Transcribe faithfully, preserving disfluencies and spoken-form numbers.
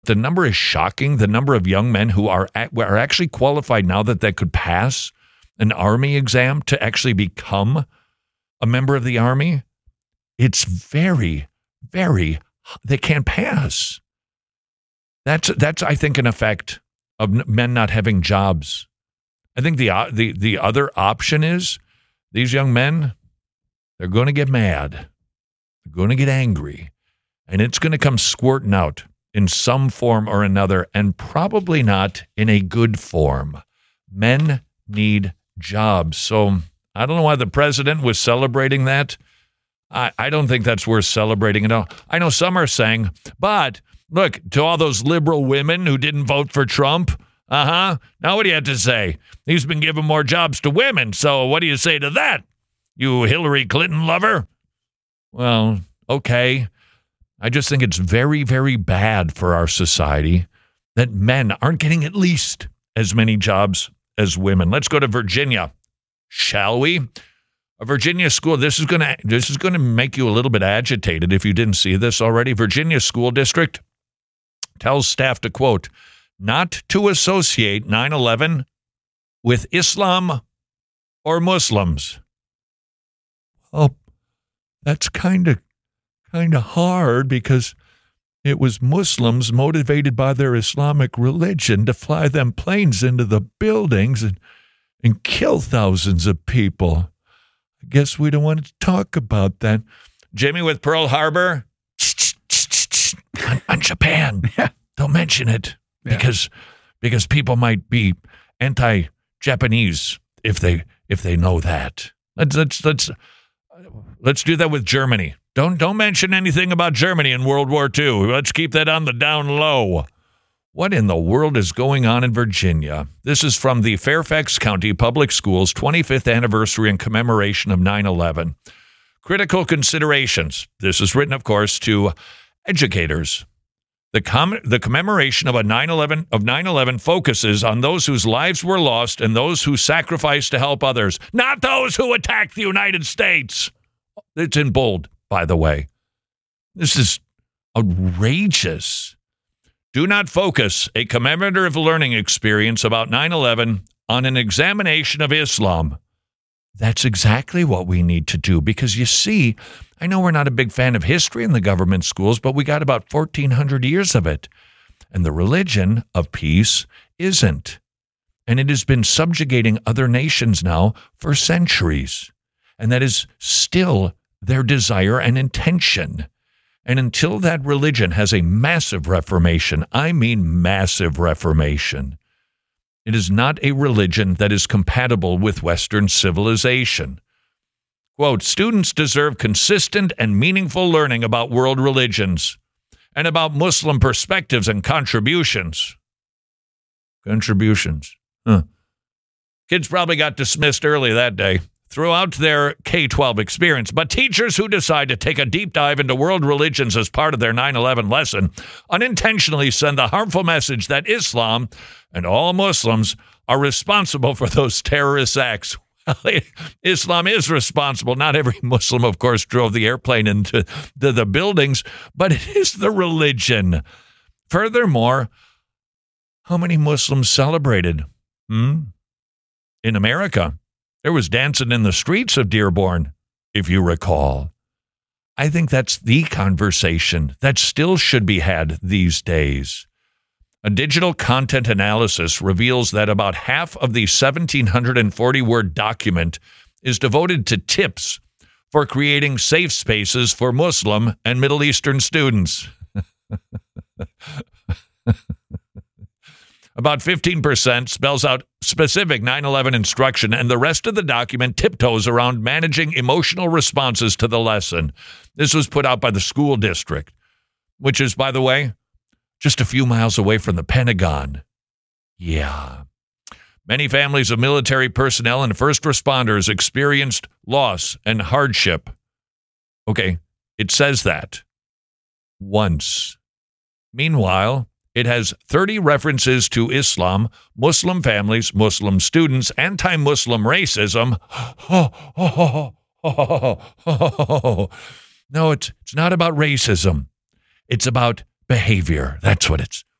The number is shocking. The number of young men who are are actually qualified now that they could pass an Army exam to actually become a member of the Army. It's very, very, they can't pass. That's, that's I think, an effect of men not having jobs. I think the, the, the other option is these young men, they're going to get mad. They're going to get angry. And it's going to come squirting out in some form or another, and probably not in a good form. Men need jobs. So I don't know why the president was celebrating that. I, I don't think that's worth celebrating at all. I know some are saying, but look, to all those liberal women who didn't vote for Trump, uh-huh, now what do you have to say? He's been giving more jobs to women, so what do you say to that, you Hillary Clinton lover? Well, okay. I just think it's very, very bad for our society that men aren't getting at least as many jobs as women. Let's go to Virginia, shall we? A Virginia school, this is going to this is going to make you a little bit agitated if you didn't see this already. Virginia school district tells staff to, quote, not to associate nine eleven with Islam or Muslims. Oh, that's kind of kind of hard because it was Muslims motivated by their Islamic religion to fly them planes into the buildings and, and kill thousands of people. I guess we don't want to talk about that. Jimmy with Pearl Harbor. on, on Japan. Yeah. Don't mention it yeah. because because people might be anti-Japanese if they if they know that. Let's let's let's let's do that with Germany. Don't don't mention anything about Germany in World War Two. Let's keep that on the down low. What in the world is going on in Virginia? This is from the Fairfax County Public Schools twenty-fifth anniversary and commemoration of nine eleven. Critical considerations. This is written, of course, to educators. The com- the commemoration of a nine eleven of nine eleven focuses on those whose lives were lost and those who sacrificed to help others, not those who attacked the United States. It's in bold, by the way. This is outrageous. Do not focus a commemorative learning experience about nine eleven on an examination of Islam. That's exactly what we need to do because, you see, I know we're not a big fan of history in the government schools, but we got about fourteen hundred years of it. And the religion of peace isn't. And it has been subjugating other nations now for centuries. And that is still their desire and intention. And until that religion has a massive reformation, I mean massive reformation, it is not a religion that is compatible with Western civilization. Quote, students deserve consistent and meaningful learning about world religions and about Muslim perspectives and contributions. Contributions. Huh. Kids probably got dismissed early that day throughout their K twelve experience, but teachers who decide to take a deep dive into world religions as part of their nine eleven lesson unintentionally send the harmful message that Islam and all Muslims are responsible for those terrorist acts. Islam is responsible. Not every Muslim, of course, drove the airplane into the, the buildings, but it is the religion. Furthermore, how many Muslims celebrated? Hmm? In America, there was dancing in the streets of Dearborn, if you recall. I think that's the conversation that still should be had these days. A digital content analysis reveals that about half of the one thousand seven hundred forty word document is devoted to tips for creating safe spaces for Muslim and Middle Eastern students. About fifteen percent spells out specific nine eleven instruction, and the rest of the document tiptoes around managing emotional responses to the lesson. This was put out by the school district, which is, by the way, just a few miles away from the Pentagon. Yeah. Many families of military personnel and first responders experienced loss and hardship. Okay, it says that once. Meanwhile, it has thirty references to Islam, Muslim families, Muslim students, anti-Muslim racism. Oh, oh, oh, oh, oh. No, it's, it's not about racism. It's about behavior. That's what it's